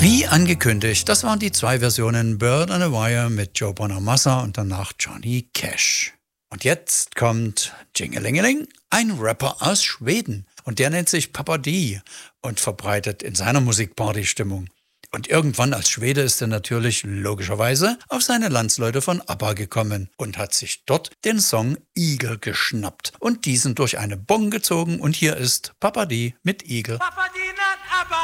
Wie angekündigt, das waren die zwei Versionen Bird on a Wire mit Joe Bonamassa und danach Johnny Cash. Und jetzt kommt Jingelingeling, ein Rapper aus Schweden. Und der nennt sich Papa D und verbreitet in seiner Musik Partystimmung. Und irgendwann als Schwede ist er natürlich logischerweise auf seine Landsleute von ABBA gekommen und hat sich dort den Song Eagle geschnappt und diesen durch eine Bong gezogen. Und hier ist Papa D mit Eagle. Papa D.